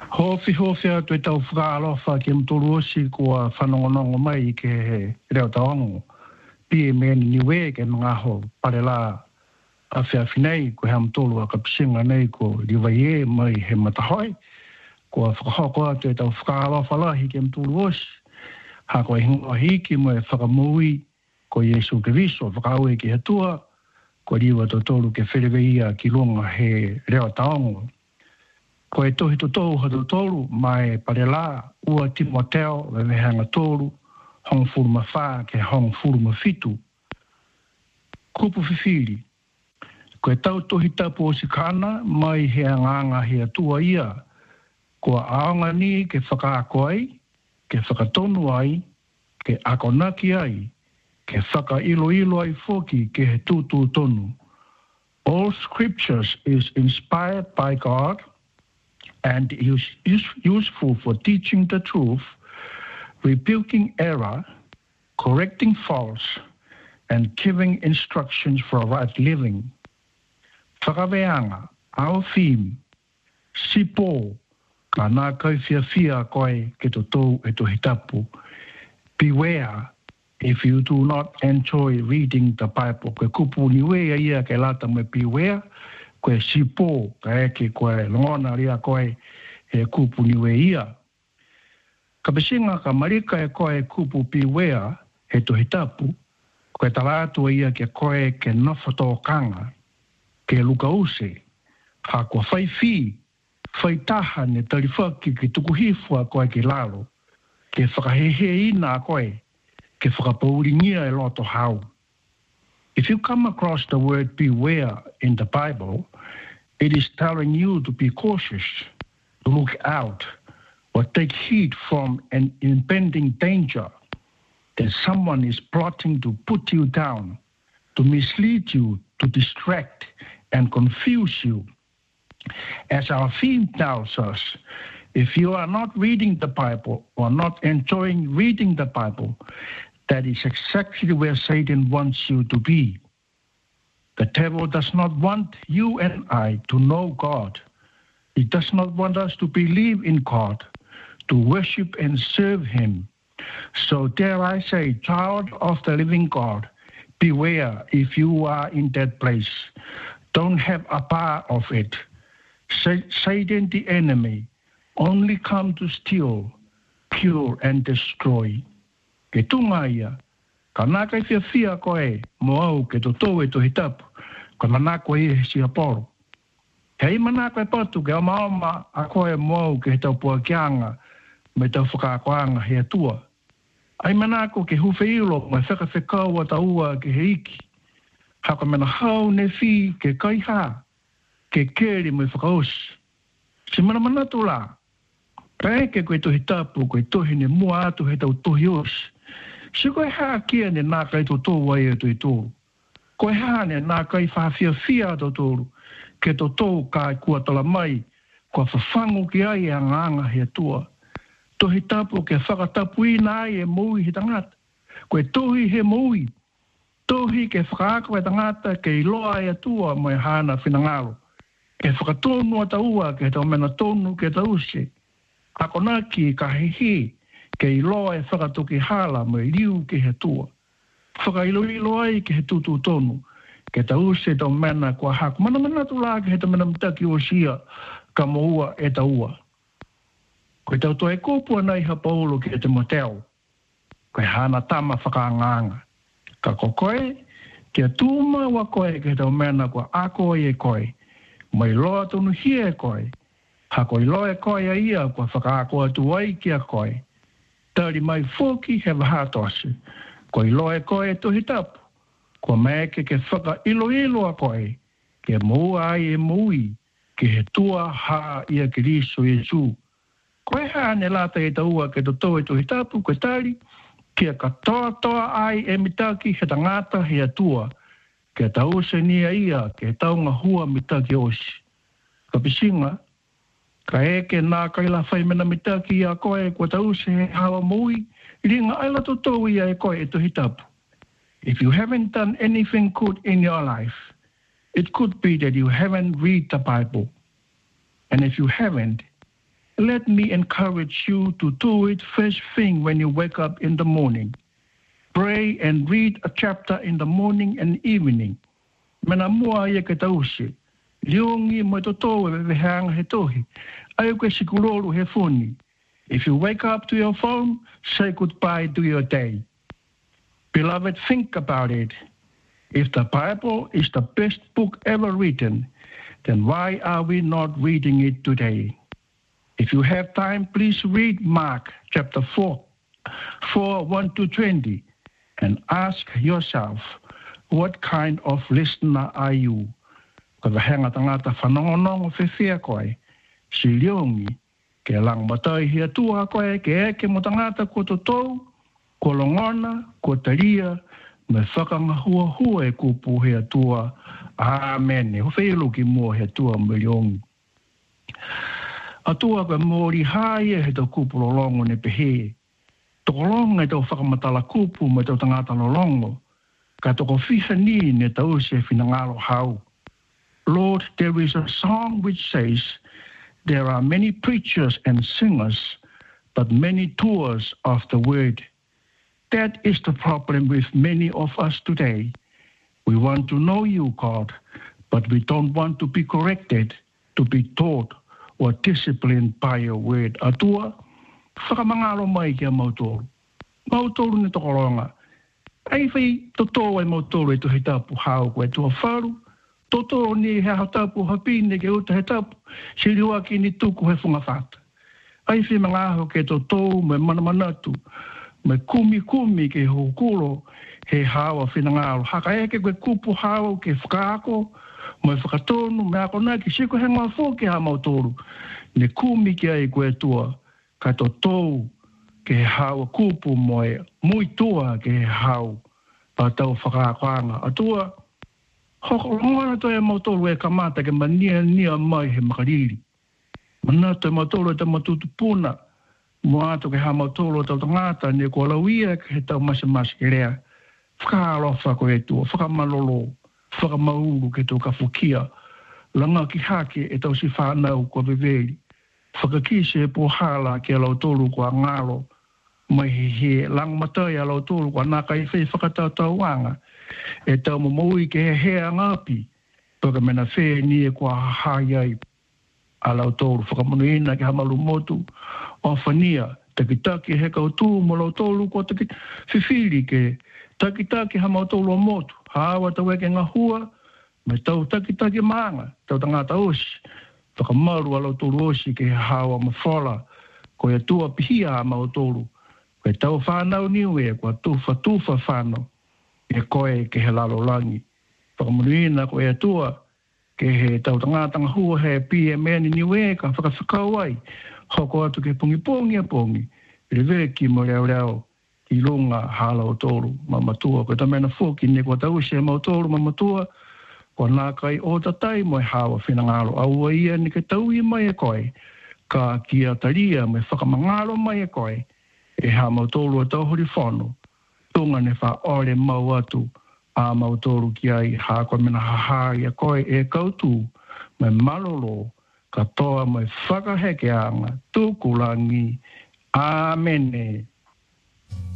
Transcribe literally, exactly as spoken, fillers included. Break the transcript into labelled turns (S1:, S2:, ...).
S1: Hofi hofi a tui tau whakaalofa ki mtuluosi kua whanongonongo mai ke he reo taongo. Pie meni niwe ke mga ho parela a whiawhinei ko he mtulu a ka pisinga nei ko riwaie mai he matahoi. Kua whakahokoa tui tau whakaalofa lahi ke mtuluosi. Ha koe hingo hiki mai whakamui ko Yesu Kiriso whakaue ki he tua. Ko riwa to tolu ke whireweia ki lunga he reo taongo. Ko e tohi to tōu hatu tōru mai parela ua Timoteo we hanga tōru hong furu mawha ke hong furu mawhitu. Kupu whiwhiri. Ko e tau tohi tapu o sikana mai he anganga he atua ia. Ko aonga ni ke whakaako ai, ke whakatonu ai, ke akonaki ai, ke whaka ilo ilo ai foki ke he tūtū tonu. All scriptures is inspired by God and is useful for teaching the truth, rebuking error, correcting false, and giving instructions for right living. Whakaweanga, our theme, sipo, ka nā kaiwhiawhia koe ke to tō e to hitapu. Beware if you do not enjoy reading the Bible. Koe kupu niwea ia ke lata me beware, koe sipo, ka eke koe longona ria koe e kupu niwe ia. Ka pisinga ka marika e koe kupu piwea he to hitapu, koe talatu ia ke koe ke nofoto kanga, ke luka use, ha kua whai whi, whai taha ne tarifaki ki tukuhifua koe ki lalo, ke whakahehe ina koe, ke whakapauringia e loto hau. If you come across the word beware in the Bible, it is telling you to be cautious, to look out, or take heed from an impending danger that someone is plotting to put you down, to mislead you, to distract and confuse you. As our theme tells us, if you are not reading the Bible or not enjoying reading the Bible, that is exactly where Satan wants you to be. The devil does not want you and I to know God. He does not want us to believe in God, to worship and serve him. So dare I say, child of the living God, beware if you are in that place. Don't have a part of it. Satan, the enemy, only come to steal, kill, and destroy. Ke tunga ia, ka nā kai whia whia koe, mo au ke to tō e to hitapu, ka mana koe e si aporo. Hei mana koe patu ke oma oma a koe mo au ke he tau pua kianga, me tau whakakoanga he atua. Ai mana ko ke huwhi ilo, mai whaka whekau a taua ke he iki. Haka mena hau ne whi ke kaiha, ke keri mai whakaosi. Si mana mana tu la, kai ke koe tohi tapu, koe tohi ne mua atu he tau tohi osi. Si koe haa kia ne nā kai to tō wai e tui tōru. Koe haa ne nā kai whawhia whia to tōru, ke to tō kai kua tola mai, kua whawhangu ki ai e anganga he atua. Tohi tapu ke whakatapu i nā ai e mui he tangata. Koe tohi he mui. Tohi ke whakaako e tangata ke iloa e atua mai hana whinangaro. Ke whakatonu a taua ke tau mena tonu ke tause. Ako naki ka hehe. Ke iloa e whakatoki hala mai liu ke he tua. Whakailo ilo ai ke he tutu tonu. Ke tause tau mena kua haku. Mana mana tu la ke he tau mena mtaki o sia ka moua e taua. Koe tau toa e kōpua nei ha Paulo ke te Timoteo. Koe hana tama whakaanganga. Ka kokoe, ke tūma wa koe ke tau mena kua ako e koe. Mai loa tonu hia e koe. Ha koe loa e koe a ia kua whakaako atu ai ki a koe. Tari mai fōki he wahatosi. Ko i loe koe tohi tapu. Ko meke ke whaka ilo ilo a koe. Ke mua ai e mui. Ke he tua haa ia ki riso Jesu. Koe haa ne lata e taua ke to toe tohi tapu. Koe tari. Kia ka toa toa ai e mitaki he tangata he atua. Ke tau se nia ia ke taunga hua mitaki osi. Ka pisinga. Ka eke nā kaila whai mena mitaki a koe kua tau se he hawa mui, ringa aila to tau ia e koe e tohi tapu. If you haven't done anything good in your life, it could be that you haven't read the Bible. And if you haven't, Let me encourage you to do it first thing when you wake up in the morning. Pray and read a chapter in the morning and evening. Mena mua ia ke tausi. Liongi mo to to we hang he tohi. Ayo ke sikulolu he funi. If you wake up to your phone, say goodbye to your day. Beloved, think about it. If the Bible is the best book ever written, then why are we not reading it today? If you have time, please read Mark chapter four, four, one to twenty, and ask yourself, what kind of listener are you? Kada hanga tangata whanongonongo whewhia koe, si liongi, ke lang matai hia tua koe, ke eke mo tangata ko totou, ko longona, ko taria, me whakangahua hua e kupu hea tua. Amen. Ho whailu ki mua hea tua mo liongi. Atua ka mori haia he tau kupu lolongo ne pehe. Toko longa e tau whakamatala kupu me tau tangata lolongo. Ka toko whiha ni ne tau se whinangalo hau. Lord, there is a song which says, there are many preachers and singers, but many doers of the word. That is the problem with many of us today. We want to know you, God, but we don't want to be corrected, to be taught, or disciplined by your word. Atua, whakamangalo mai kia mautoro. Mautoro ni tokoronga. Ai whai toto e mautoro e tuhe tapu hao koe tua wharu. Toto ni he hatapu hapine ke uta he tapu. Siriua ki ni tuku he whunga whata. Ai whi mangaho ke toto me manamanatu. Me kumi kumi ke hukuro he hawa whinangalo. Haka eke koe kupu hao ke whakaako. Mai whakatonu, me ako nā ki siko he ngā fōke ha mautoro. Ne kumi ki ai koe tua, ka to tōu ke he hawa kupu moe, mui tua ke he hau, pa tau whakaakoanga. Atua, hoko ngana toi e mautoro e kamata ke mania nia mai he makariri. Mana toi mautoro e ta matutu puna, mo ato ke ha mautoro tau tangata, ne ko lauia ke he tau masamasa ke rea. Whakaalofa koe tua, whakamalolo. Whakamauru ke tō kafukia, langa ki hake e tau si whanau kua veveri. Whakakise e pohala ke lau tōru kua ngaro, mai he he lang matai a lau tōru kua naka i whai whakatau tau wanga, e tau mamoui ke he hea ngapi, toka mena whee ni e kua hahai a lau tōru. Whakamunuina ke hamalu motu, o whania, takitaki he kautū mo lau tōru kua taki whiwhiri ke, takitaki ha mautoro o motu. Hawa tau eke ngā hua, me tau takitaki maanga, tau tangata osi. Whakamaru a lautoro osi ke hawa mawhala, ko e tua pihia a mautoro. Ko e tau whanau niwe, ko a tufa tufa whanau, e koe ke he lalolangi. Whakamunuina ko e tua, ke he tau tangata ngā hua he P M N niwe, ka whakawhakau ai, hoko atu ke pungi pungi a pungi, rewe ki mo reo reo. I runga hala o tōru, mamatua. Ko ta mena fōki ne kua tau se mautoro mamatua, ko nā kai o tatai mo e hawa whinangalo. Aua ia ni ke tau i mai e koe, ka kia taria me whakamangalo mai e koe, e ha mautoro a tau hori whono, tunga ne wha ore mau atu, a mautoro ki ai, ha koe mena haha i a koe e kautu, me malolo, ka toa mai whakaheke anga, tūkulangi, Amen.